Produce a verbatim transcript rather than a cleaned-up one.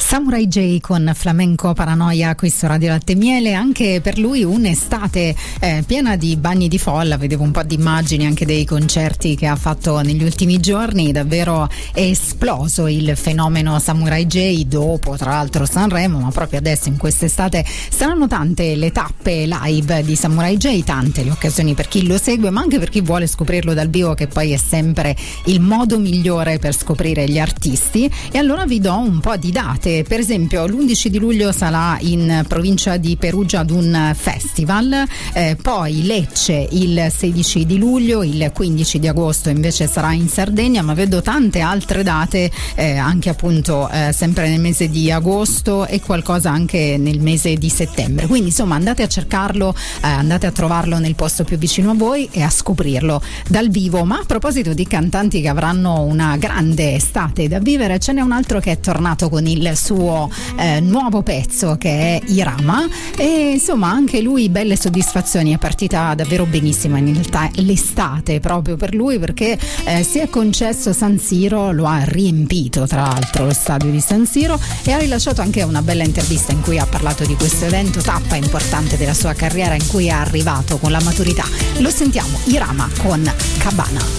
Samurai J con Flamenco Paranoia qui su Radio Latte e Miele. Anche per lui un'estate eh, piena di bagni di folla. Vedevo un po' di immagini anche dei concerti che ha fatto negli ultimi giorni. Davvero è esploso il fenomeno Samurai J dopo tra l'altro Sanremo, ma proprio adesso in quest'estate saranno tante le tappe live di Samurai J, tante le occasioni per chi lo segue, ma anche per chi vuole scoprirlo dal vivo, che poi è sempre il modo migliore per scoprire gli artisti. E allora vi do un po' di date. Per esempio l'undici di luglio sarà in provincia di Perugia ad un festival, eh, poi Lecce il sedici di luglio, il quindici di agosto invece sarà in Sardegna, ma vedo tante altre date eh, anche appunto eh, sempre nel mese di agosto e qualcosa anche nel mese di settembre. Quindi insomma andate a cercarlo, eh, andate a trovarlo nel posto più vicino a voi e a scoprirlo dal vivo. Ma a proposito di cantanti che avranno una grande estate da vivere, ce n'è un altro che è tornato con il suo eh, nuovo pezzo, che è Irama, e insomma anche lui belle soddisfazioni. È partita davvero benissimo in realtà l'estate proprio per lui, perché eh, si è concesso San Siro, lo ha riempito tra l'altro lo stadio di San Siro, e ha rilasciato anche una bella intervista in cui ha parlato di questo evento, tappa importante della sua carriera in cui è arrivato con la maturità. Lo sentiamo, Irama con Cabana.